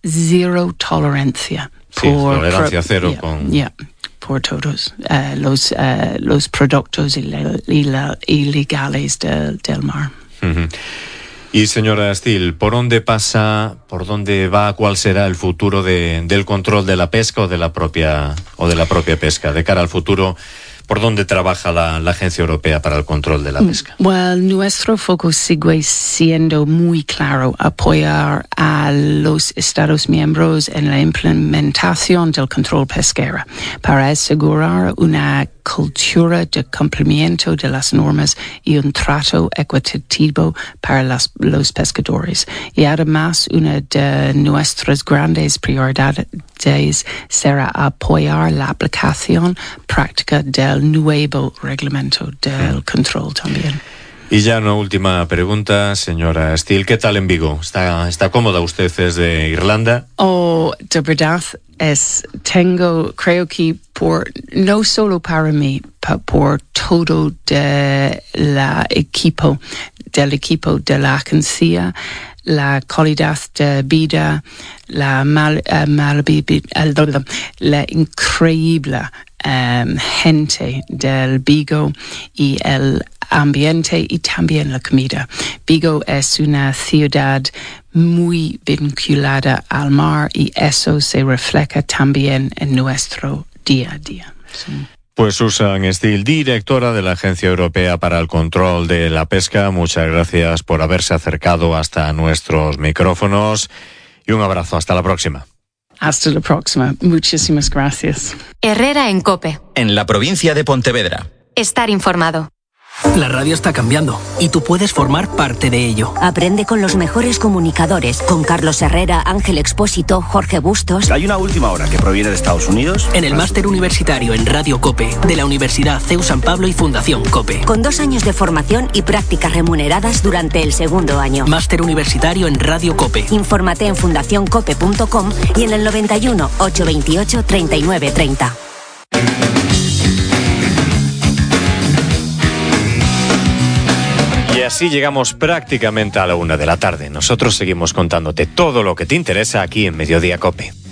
zero tolerancia. Sí, tolerancia cero por todos los productos ilegales del mar. Uh-huh. Y señora Still, ¿por dónde pasa, por dónde va, cuál será el futuro del control de la pesca o de la propia pesca? De cara al futuro, ¿por dónde trabaja la Agencia Europea para el Control de la Pesca? Well, nuestro foco sigue siendo muy claro: apoyar a los Estados miembros en la implementación del control pesquero para asegurar una cultura de cumplimiento de las normas y un trato equitativo para los pescadores. Y además, una de nuestras grandes prioridades será apoyar la aplicación práctica del nuevo reglamento del control también. Y ya una última pregunta, señora Still, ¿qué tal en Vigo? ¿Está cómoda? Usted es de Irlanda. De verdad, creo que no solo para mí, por todo del equipo de la agencia, la calidad de vida, la increíble gente del Vigo y el ambiente y también la comida. Vigo es una ciudad muy vinculada al mar y eso se refleja también en nuestro día a día. Sí. Pues Susan Still, directora de la Agencia Europea para el Control de la Pesca, muchas gracias por haberse acercado hasta nuestros micrófonos y un abrazo. Hasta la próxima. Hasta la próxima. Muchísimas gracias. Herrera en COPE. En la provincia de Pontevedra. Estar informado. La radio está cambiando y tú puedes formar parte de ello. Aprende con los mejores comunicadores, con Carlos Herrera, Ángel Expósito, Jorge Bustos. Hay una última hora que proviene de Estados Unidos. En el máster universitario en Radio COPE de la Universidad CEU San Pablo y Fundación COPE. Con 2 años de formación y prácticas remuneradas durante el segundo año. Máster universitario en Radio COPE. Infórmate en fundacioncope.com y en el 91 828 3930. Y así llegamos prácticamente a la 1 de la tarde. Nosotros seguimos contándote todo lo que te interesa aquí en Mediodía COPE.